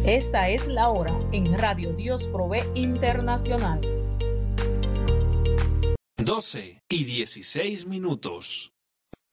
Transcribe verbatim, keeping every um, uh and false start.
Esta es la hora en Radio Dios Provee Internacional. doce y dieciséis minutos.